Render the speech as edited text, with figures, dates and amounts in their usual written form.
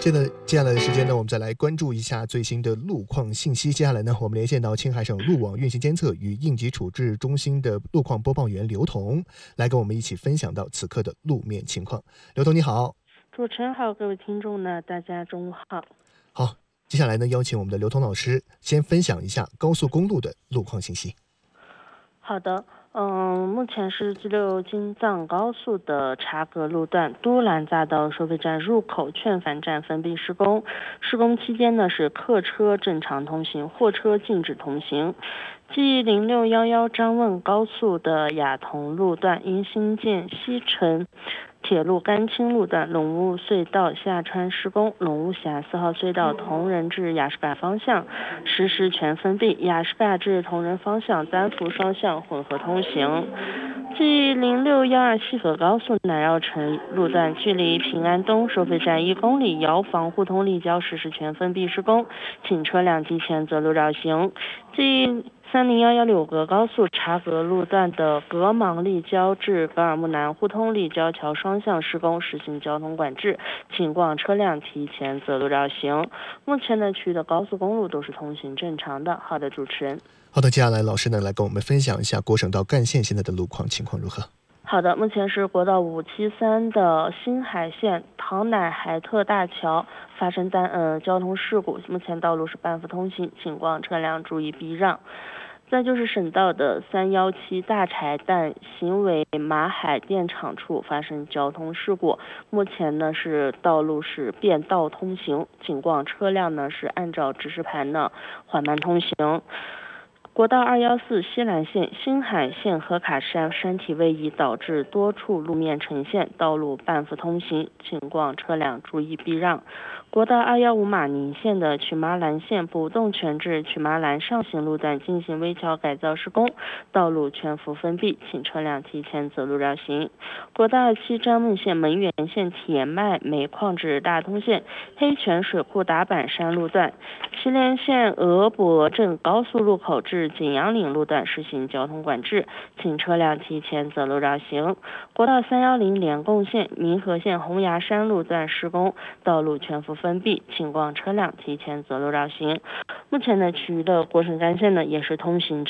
接下来的时间呢，我们再来关注一下最新的路况信息。接下来呢，我们连线到青海省路网运行监测与应急处置中心的路况播报员刘彤，来跟我们一起分享到此刻的路面情况。刘彤你好。 主持人好，各位听众呢，大家中午好。 好，接下来呢，邀请我们的刘彤老师先分享一下高速公路的路况信息。 好的，目前是G6京藏高速的察格路段都兰匝道收费站入口劝返站封闭施工，施工期间呢是客车正常通行，货车禁止通行。G0611张汶高速的雅同路段因新建西城铁路甘青路段陇务隧道下穿施工，陇务峡4号隧道同仁至雅什嘎方向实时全封闭，雅什嘎至同仁方向单幅双向混合通行。G0612西河高速南绕城路段距离平安东收费站1公里，遥防互通立交实时全封闭施工，请车辆提前择路绕行。G3011柳格高速察格路段的格芒立交至格尔木南互通立交桥双向施工，实行交通管制，请望车辆提前择路绕行。目前的区域的高速公路都是通行正常的。好的，主持人。 好的，接下来老师呢来跟我们分享一下国省道干线现在的路况情况如何？ 好的，目前是国道573的新海线唐乃海特大桥发生交通事故，目前道路是半幅通行，请望车辆注意避让。再就是省道的317大柴旦行为马海电厂处发生交通事故，目前呢是道路是变道通行，请望车辆呢是按照指示牌呢缓慢通行。国道214西兰线新海线和卡山山体位移导致多处路面呈现道路半幅通行，请望车辆注意避让。国道215马宁线的曲麻兰线不动泉至曲麻兰上行路段进行危桥改造施工，道路全幅封闭，请车辆提前择路绕行。国道27张汶线门源线铁脉煤矿至大通线黑泉水库打板山路段，祁连线俄博镇高速路口至景阳岭路段实行交通管制，请车辆提前择路绕行。国道310连贡线民和线洪崖山路段施工，道路全幅封闭，请望车辆提前择路绕行。目前的区域的国省干线呢也是通行